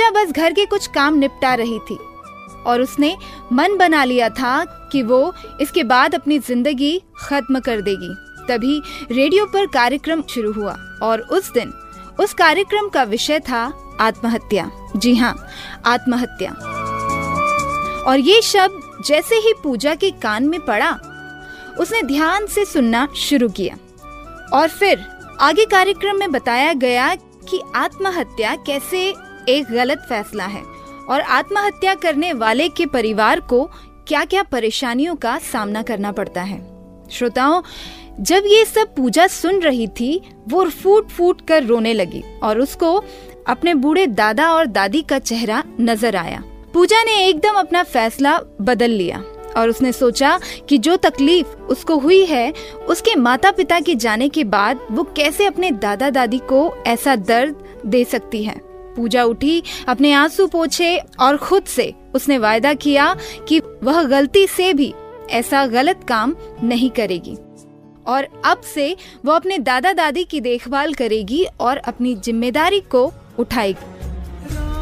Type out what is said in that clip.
पूजा बस घर के कुछ काम निपटा रही थी और उसने मन बना लिया था कि वो इसके बाद अपनी जिंदगी खत्म कर देगी। तभी रेडियो पर कार्यक्रम शुरू हुआ और उस दिन उस कार्यक्रम का विषय था आत्महत्या। जी हाँ, आत्महत्या। और ये शब्द जैसे ही पूजा के कान में पड़ा, उसने ध्यान से सुनना शुरू किया और फिर आगे कार्यक्रम में बताया गया कि आत्महत्या कैसे एक गलत फैसला है और आत्महत्या करने वाले के परिवार को क्या क्या परेशानियों का सामना करना पड़ता है। श्रोताओं, जब ये सब पूजा सुन रही थी, वो फूट फूट कर रोने लगी और उसको अपने बूढ़े दादा और दादी का चेहरा नजर आया। पूजा ने एकदम अपना फैसला बदल लिया और उसने सोचा कि जो तकलीफ उसको हुई है, उसके माता पिता के जाने के बाद वो कैसे अपने दादा दादी को ऐसा दर्द दे सकती है। पूजा उठी, अपने आंसू पोंछे और खुद से उसने वायदा किया कि वह गलती से भी ऐसा गलत काम नहीं करेगी और अब से वो अपने दादा दादी की देखभाल करेगी और अपनी जिम्मेदारी को उठाएगी।